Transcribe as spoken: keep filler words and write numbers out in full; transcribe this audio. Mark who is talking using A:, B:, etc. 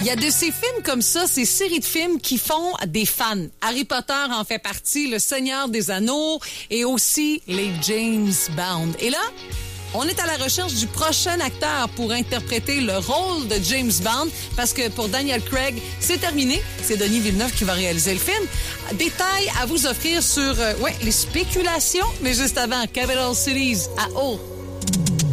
A: Il y a de ces films comme ça, ces séries de films qui font des fans. Harry Potter en fait partie, Le Seigneur des Anneaux et aussi les James Bond. Et là, on est à la recherche du prochain acteur pour interpréter le rôle de James Bond parce que pour Daniel Craig, c'est terminé. C'est Denis Villeneuve qui va réaliser le film. Détails à vous offrir sur euh, ouais, les spéculations, mais juste avant, Capital Cities à haut.